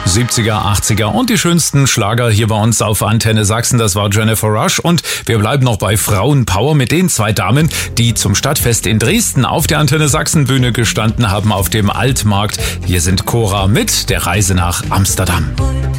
70er, 80er und die schönsten Schlager hier bei uns auf Antenne Sachsen. Das war Jennifer Rush und wir bleiben noch bei Frauenpower mit den zwei Damen, die zum Stadtfest in Dresden auf der Antenne Sachsen Bühne gestanden haben auf dem Altmarkt. Hier sind Cora mit der Reise nach Amsterdam.